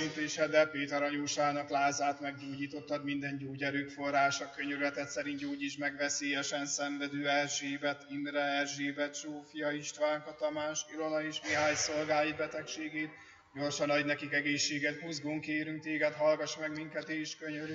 Intéseddel Péter anyósának lázát meggyógyítottad, minden gyógyerők forrása, könyörületed szerint gyógyítsd meg veszélyesen szenvedő Erzsébet, Imre Erzsébet, Zsófia, Istvánka, Tamás, Ilona és Mihály szolgáid betegségét, gyorsan adj nekik egészséget, buzgón kérünk téged, hallgass meg minket és könyörülj.